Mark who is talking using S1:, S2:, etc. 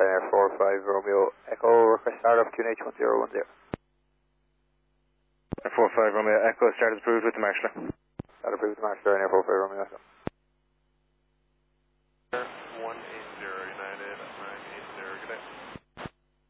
S1: Ryanair 45 Romeo Echo, request start of QNH1010.
S2: 45 Romeo Echo, start is approved with the marshaller.
S1: Start approved with the marshaller, Ryanair 45 Romeo Echo.
S3: 180 United 980, good day.